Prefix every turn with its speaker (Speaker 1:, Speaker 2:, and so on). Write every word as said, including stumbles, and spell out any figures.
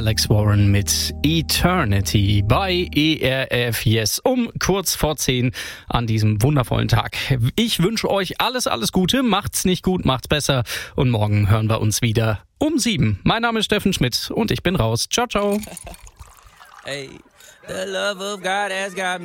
Speaker 1: Alex Warren mit Eternity bei E R F Yes um kurz vor zehn an diesem wundervollen Tag. Ich wünsche euch alles, alles Gute. Macht's nicht gut, macht's besser. Und morgen hören wir uns wieder um sieben. Mein Name ist Steffen Schmidt und ich bin raus. Ciao, ciao.
Speaker 2: Hey, the love of God has got me.